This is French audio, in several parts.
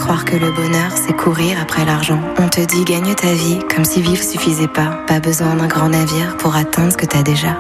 croire que le bonheur, c'est courir après l'argent. On te dit gagne ta vie comme si vivre suffisait pas. Pas besoin d'un grand navire pour atteindre ce que t'as déjà.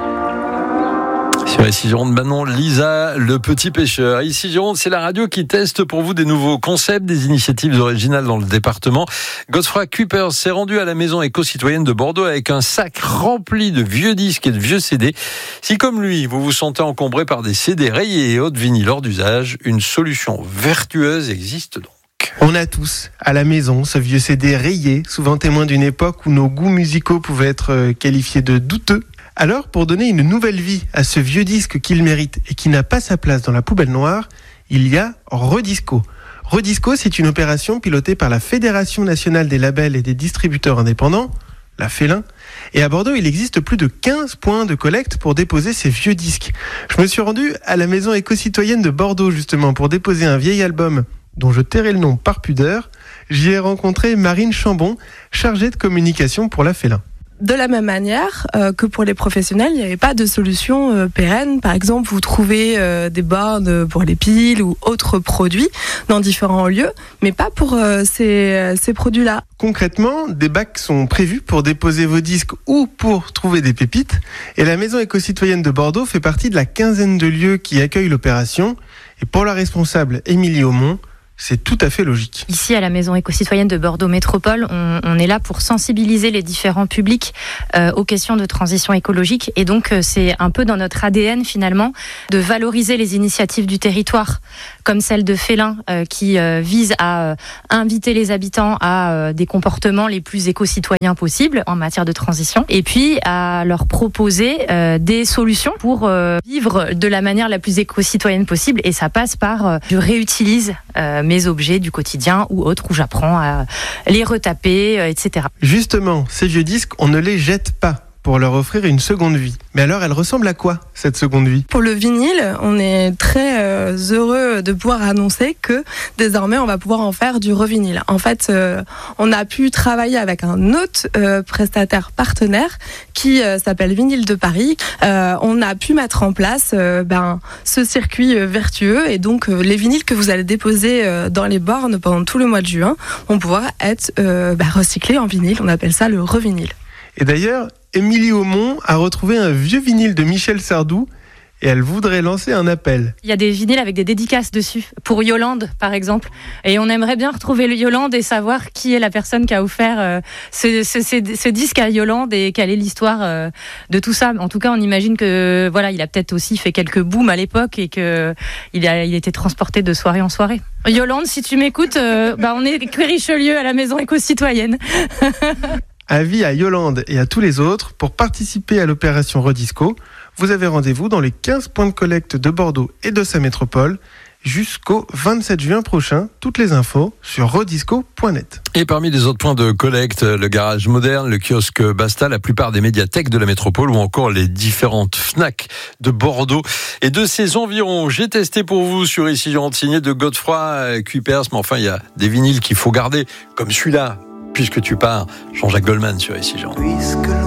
Sur Ici Gironde, Manon, Lisa, le petit pêcheur. Ici Gironde, c'est la radio qui teste pour vous des nouveaux concepts, des initiatives originales dans le département. Godefroy Kuipers s'est rendu à la maison éco-citoyenne de Bordeaux avec un sac rempli de vieux disques et de vieux CD. Si comme lui, vous vous sentez encombré par des CD rayés et autres vinyles hors d'usage, une solution vertueuse existe donc. On a tous, à la maison, ce vieux CD rayé, souvent témoin d'une époque où nos goûts musicaux pouvaient être qualifiés de douteux. Alors, pour donner une nouvelle vie à ce vieux disque qu'il mérite et qui n'a pas sa place dans la poubelle noire, il y a Redisco. Redisco, c'est une opération pilotée par la Fédération nationale des labels et des distributeurs indépendants, la FELIN. Et à Bordeaux, il existe plus de 15 points de collecte pour déposer ces vieux disques. Je me suis rendu à la maison éco-citoyenne de Bordeaux, justement, pour déposer un vieil album dont je tairai le nom par pudeur. J'y ai rencontré Marine Chambon, chargée de communication pour la FELIN. De la même manière que pour les professionnels, il n'y avait pas de solution pérenne. Par exemple, vous trouvez des bornes pour les piles ou autres produits dans différents lieux, mais pas pour ces produits-là. Concrètement, des bacs sont prévus pour déposer vos disques ou pour trouver des pépites. Et la Maison éco-citoyenne de Bordeaux fait partie de la quinzaine de lieux qui accueillent l'opération. Et pour la responsable Émilie Aumont, c'est tout à fait logique. Ici, à la Maison éco-citoyenne de Bordeaux Métropole, on est là pour sensibiliser les différents publics aux questions de transition écologique. Et donc, c'est un peu dans notre ADN, finalement, de valoriser les initiatives du territoire, comme celle de FELIN, qui vise à inviter les habitants à des comportements les plus éco-citoyens possibles en matière de transition. Et puis, à leur proposer des solutions pour vivre de la manière la plus éco-citoyenne possible. Et ça passe par je réutilise mes objets du quotidien ou autres, où j'apprends à les retaper, etc. Justement, ces vieux disques, on ne les jette pas pour leur offrir une seconde vie. Mais alors, elle ressemble à quoi, cette seconde vie ? Pour le vinyle, on est très heureux de pouvoir annoncer que désormais, on va pouvoir en faire du revinyle. En fait, on a pu travailler avec un autre prestataire partenaire qui s'appelle Vinyle de Paris. On a pu mettre en place ce circuit vertueux, et donc les vinyles que vous allez déposer dans les bornes pendant tout le mois de juin vont pouvoir être recyclés en vinyle. On appelle ça le revinyle. Et d'ailleurs, Émilie Aumont a retrouvé un vieux vinyle de Michel Sardou et elle voudrait lancer un appel. Il y a des vinyles avec des dédicaces dessus, pour Yolande par exemple. Et on aimerait bien retrouver Yolande et savoir qui est la personne qui a offert ce disque à Yolande et quelle est l'histoire de tout ça. En tout cas, on imagine que voilà, il a peut-être aussi fait quelques booms à l'époque et qu'il a été transporté de soirée en soirée. Yolande, si tu m'écoutes, on est rue Richelieu à la Maison éco-citoyenne. Avis à Yolande et à tous les autres, pour participer à l'opération Redisco, vous avez rendez-vous dans les 15 points de collecte de Bordeaux et de sa métropole jusqu'au 27 juin prochain. Toutes les infos sur redisco.net. Et parmi les autres points de collecte, le garage moderne, le kiosque Basta, la plupart des médiathèques de la métropole ou encore les différentes FNAC de Bordeaux et de ses environs. J'ai testé pour vous sur Ici Gironde, signé de Godefroy Kuipers, mais enfin il y a des vinyles qu'il faut garder, comme celui-là. Puisque tu pars, Jean-Jacques Goldman sur Ici Gironde.